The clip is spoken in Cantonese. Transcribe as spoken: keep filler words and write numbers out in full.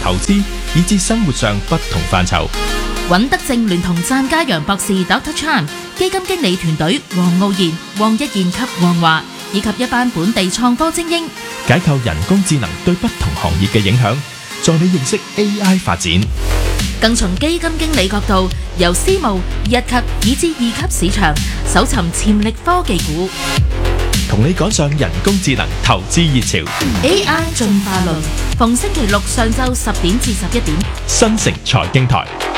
投資以至生活上不同範疇。 尹德正聯同贊家陽博士 Doctor Chan、基金經理團隊黃傲然、黃一賢及黃華，以及一班本地創科精英， 解構人工智能對不同行業嘅影響，助你認識 A I 發展。 更從基金經理角度，由私募、一級以至二級市場搜尋潛力科技股， 同你趕上人工智能投資熱潮。 A I 進化論，逢星期六上晝十點至十一點， 新城財經台。